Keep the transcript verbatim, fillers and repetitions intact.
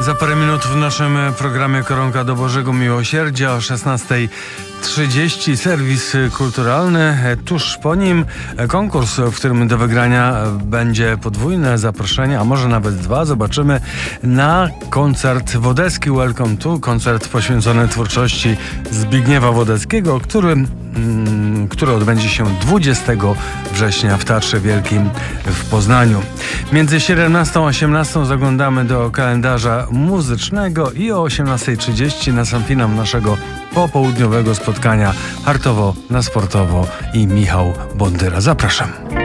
Za parę minut w naszym programie Koronka do Bożego Miłosierdzia o szesnasta trzydzieści serwis kulturalny. Tuż po nim konkurs, w którym do wygrania będzie podwójne zaproszenie, a może nawet dwa. Zobaczymy, na koncert Wodecki Welcome to, koncert poświęcony twórczości Zbigniewa Wodeckiego, który, mm, który odbędzie się dwudziestego września w Teatrze Wielkim w Poznaniu. Między siedemnastą a osiemnastą zaglądamy do kalendarza muzycznego i o osiemnasta trzydzieści na sam finał naszego popołudniowego spotkania Hartowo na Sportowo i Michał Bondyra. Zapraszam.